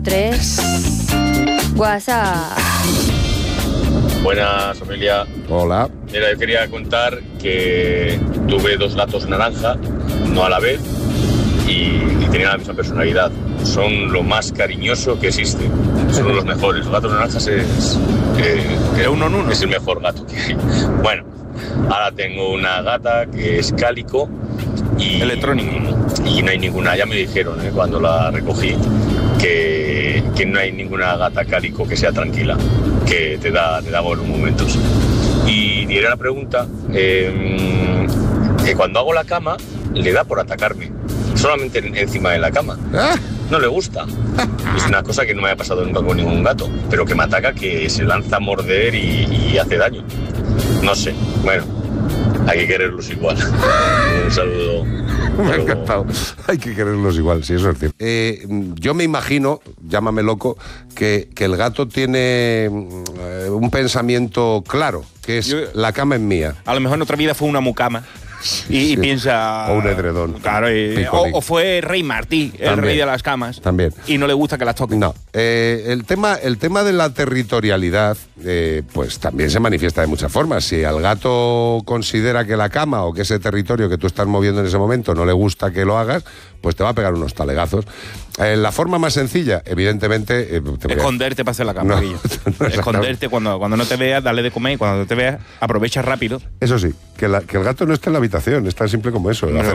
3. WhatsApp. Buenas, familia. Hola. Mira, yo quería contar que tuve 2 gatos naranja, no a la vez, y tenían la misma personalidad. Son lo más cariñoso que existe. Son los mejores. Los gatos naranjas es uno en uno. Es el mejor gato que hay. Bueno, ahora tengo una gata que es cálico y electrónico. Y no hay ninguna. Ya me dijeron cuando la recogí que no hay ninguna gata cálico que sea tranquila, que te da buenos momentos. Y diré la pregunta, que cuando hago la cama le da por atacarme, solamente encima de la cama. No le gusta. Es una cosa que no me ha pasado nunca con ningún gato, pero que me ataca, que se lanza a morder y hace daño. No sé, bueno, hay que quererlos igual. Un saludo. Me ha encantado. Hay que quererlos igual, sí, eso es cierto. Yo me imagino, llámame loco, que el gato tiene un pensamiento claro, que es la cama es mía. A lo mejor en otra vida fue una mucama. Y piensa... O un edredón. Claro, o fue Rey Martí, el rey de las camas. También. Y no le gusta que las toquen. No. El tema de la territorialidad, pues también se manifiesta de muchas formas. Si al gato considera que la cama o que ese territorio que tú estás moviendo en ese momento no le gusta que lo hagas, pues te va a pegar unos talegazos. La forma más sencilla, evidentemente... Esconderte para hacer la cama. No esconderte cuando no te veas, dale de comer, y cuando te veas, aprovecha rápido. Eso sí, que el gato no esté en la habitación, es tan simple como eso.